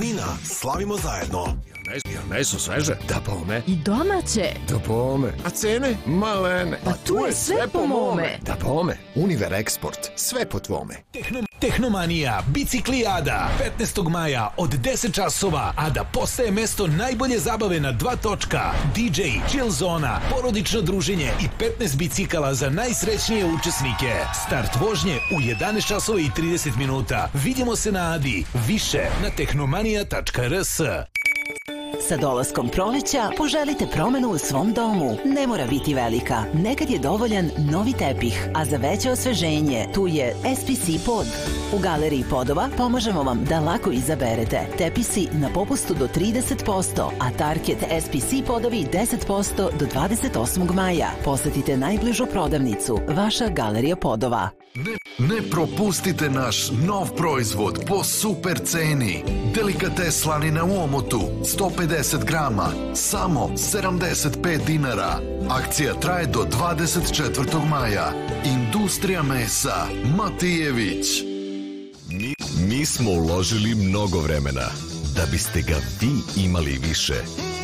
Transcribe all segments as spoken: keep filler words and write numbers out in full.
Knina, slavimo zajedno. Jel meso sveže? Da bome. I domaće. Da bome. A cene? Malene. Pa tu je sve po mome. Da bome. Univer Eksport. Sve po tvome. Tehnomanija, biciklijada, petnaestog maja od deset časova, a da postaje mesto najbolje zabave na dva točka, di džej, chill zona, porodično druženje i petnaest bicikala za najsrećnije učesnike. Start vožnje u jedanaest časova i trideset minuta. Vidimo se na Adi. Više na tehnomanija tačka er es. Sa dolaskom proleća poželite promenu u svom domu. Ne mora biti velika. Nekad je dovoljan novi tepih, a za veće osveženje tu je es pe ce pod. U galeriji podova pomažemo vam da lako izaberete. Tepisi na popustu do trideset posto, a Target es pe ce podovi deset posto do dvadeset osmog maja. Posetite najbližu prodavnicu, vaša galerija podova. Ne, ne propustite naš nov proizvod po super ceni. Delikates slanina u omotu, sto pedeset grama, samo sedamdeset pet dinara. Akcija traje do dvadeset četvrtog maja. Industrija mesa, Matijević. Mi, mi smo uložili mnogo vremena da biste ga vi imali više.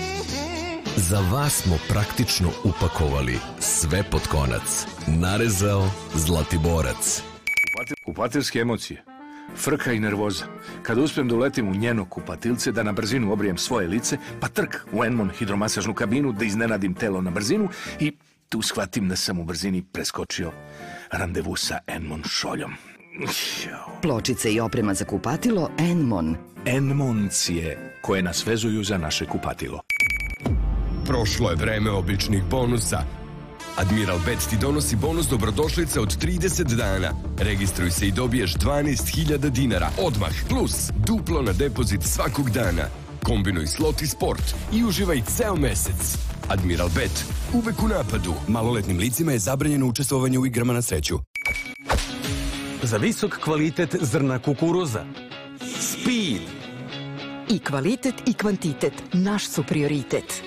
Za vas smo praktično upakovali sve pod konac. Narezao Zlatiborac. Kupatilske emocije, frka i nervoza. Kada uspijem da uletim u njeno kupatilce, da na brzinu obrijem svoje lice, pa trk u Enmon hidromasažnu kabinu, da iznenadim telo na brzinu i tu shvatim da sam u brzini preskočio randevu sa Enmon šoljom. Pločice i oprema za kupatilo Enmon. Enmoncije koje nas vezuju za naše kupatilo. Prošlo je vreme običnih bonusa. Admiral Bet ti donosi bonus dobrodošlice od trideset dana. Registruj se i dobiješ dvanaest hiljada dinara odmah, plus duplo na depozit svakog dana. Kombinuj slot i sport i uživaj ceo mesec. Admiral Bet, uvek u napadu. Maloletnim licima je zabranjeno učestvovanje u igrama na sreću. Za visok kvalitet zrna kukuruza. Speed. I kvalitet i kvantitet, naš su prioritet.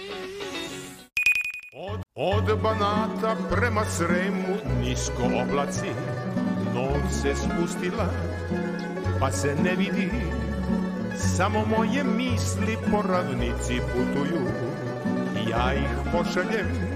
Od Banata prema Sremu nisko oblaci, noć se spustila, pa se ne vidi, samo moje misli po ravnici putuju, ja ih pošaljem